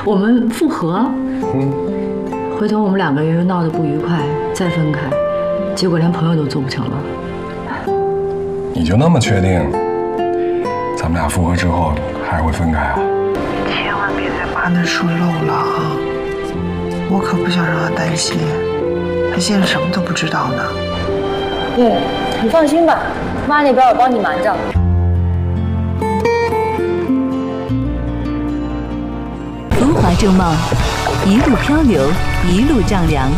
我们复合。回头我们2个人又闹得不愉快，再分开，结果连朋友都做不成了。 你就那么确定，咱们俩复合之后还会分开啊？ 千万别再把那书漏了啊！我可不想让他担心，他现在什么都不知道呢。 你放心吧，妈那边我帮你瞒着。 风华正茂，一路漂流，一路丈量，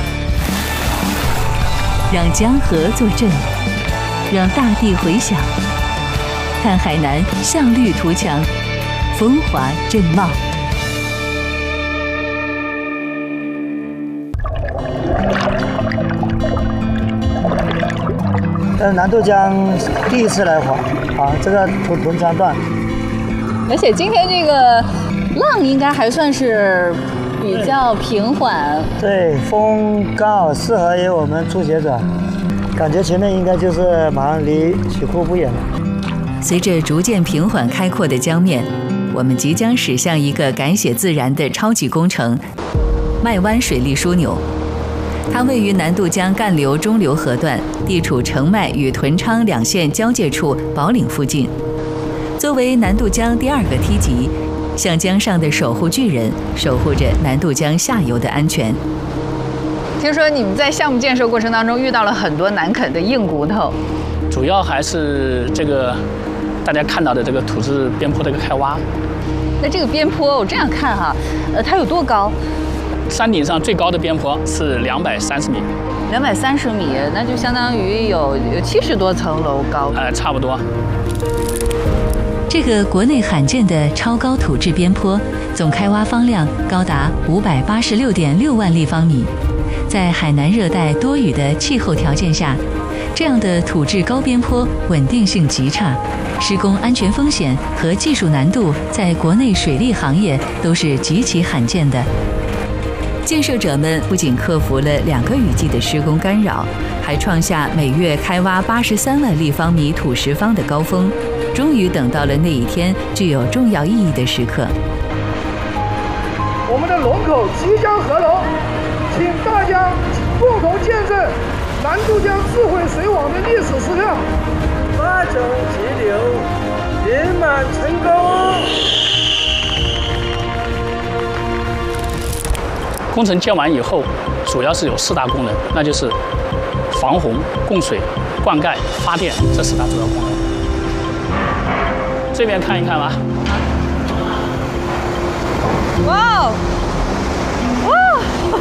让江河作证，让大地回响。看海南向绿图强，风华正茂。 南渡江第一次来滑，这个屯江段， 而且今天这个浪应该还算是比较平缓， 对，风刚好适合于我们初学者，感觉前面应该就是马上离曲库不远了。 随着逐渐平缓开阔的江面，我们即将驶向一个改写自然的超级工程——麦湾水利枢纽。它位于南渡江干流中流河段，地处澄迈与屯昌2县交界处宝岭附近。作为南渡江第2个梯级，像江上的守护巨人，守护着南渡江下游的安全。 听说你们在项目建设过程当中遇到了很多难啃的硬骨头， 主要还是这个大家看到的这个土质边坡的一个开挖。 那这个边坡我这样看哈，它有多高？ 山顶上最高的边坡是230米 ，230米，那就相当于有70多层楼高。 差不多。 这个国内罕见的超高土质边坡，总开挖方量高达586.6万立方米。在海南热带多雨的气候条件下，这样的土质高边坡稳定性极差，施工安全风险和技术难度在国内水利行业都是极其罕见的。建设者们不仅克服了2个雨季的施工干扰，还创下每月开挖83万立方米土石方的高峰，终于等到了那一天具有重要意义的时刻。 我们的龙口即将合龙，请大家共同见证南渡江智慧水网的历史时刻。 发展急流，圆满成功。 工程建完以后，主要是有4大功能，那就是防洪、供水、灌溉、发电这4大主要功能。这边看一看吧。 哇哦！哇！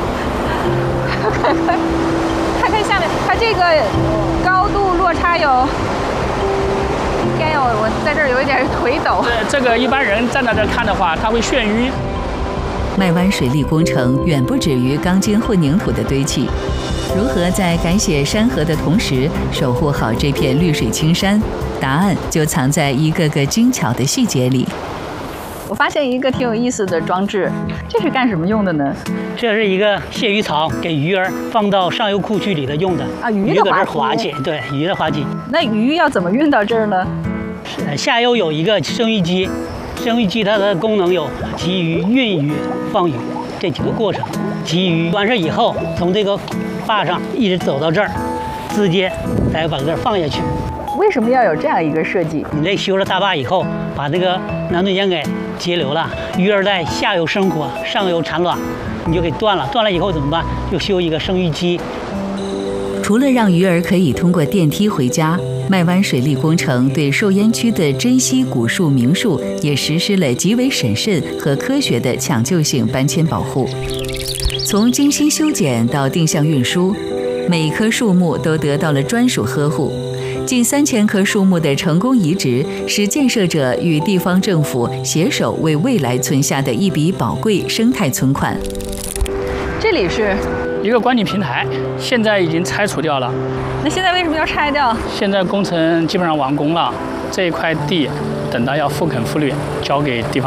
看看下面，它这个高度落差有，应该有，我在这儿有一点腿抖。 这个一般人站在这看的话，他会眩晕。 麦湾水利工程远不止于钢筋混凝土的堆砌，如何在改写山河的同时守护好这片绿水青山？答案就藏在一个个精巧的细节里。 我发现一个挺有意思的装置，这是干什么用的呢？ 这是一个泄鱼槽，给鱼儿放到上游库区里头用的。鱼搁这儿滑稽，对，鱼的滑稽。 那鱼要怎么运到这儿呢？ 下游有一个生育机。生育机它的功能有集鱼、运鱼、放鱼这几个过程。集鱼完事以后，从这个坝上一直走到这儿，直接再把这儿放下去。 为什么要有这样一个设计？ 你这修了大坝以后，把这个南渡江给截流了，鱼儿在下游生活，上游产卵，你就给断了。断了以后怎么办？就修一个生育机。 除了让鱼儿可以通过电梯回家，麦湾水利工程对受淹区的珍稀古树名树也实施了极为审慎和科学的抢救性搬迁保护。从精心修剪到定向运输，每一棵树木都得到了专属呵护。近3000棵树木的成功移植，是建设者与地方政府携手为未来存下的一笔宝贵生态存款。 这里是一个观景平台，现在已经拆除掉了。 那现在为什么要拆掉？ 现在工程基本上完工了，这一块地等到要复垦复绿，交给地方。